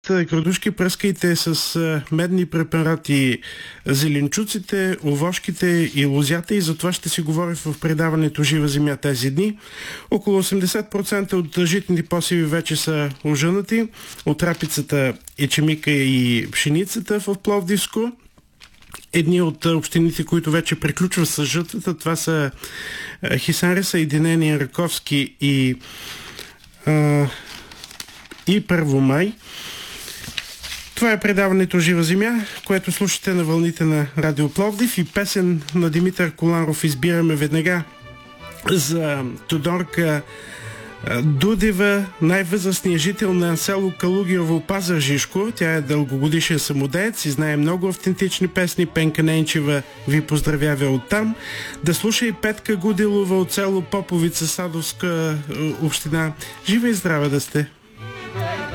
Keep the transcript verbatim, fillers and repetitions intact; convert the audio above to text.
Градушки, пръскайте с медни препарати зеленчуците, овошките и лозята, и за това ще си говорим в предаването Жива земя тези дни. Около осемдесет процента от житните посеви вече са ожънати, от рапицата, ечемика и пшеницата в Пловдивско. Едни от общините, които вече приключват с жътвата, това са Хисаря, Съединение, Раковски и, а, и Първомай. Това е предаването Жива земя, което слушате на вълните на Радио Пловдив, и песен на Димитър Коларов избираме веднага за Тодорка Дудева, най-възрастният жител на село Калугиово, Пазарджишко. Тя е дългогодишен самодеец и знае много автентични песни. Пенка Ненчева ви поздравява оттам. Да слуша и Петка Гуделова от село Поповица, Садовска община. Жива и здрава да сте!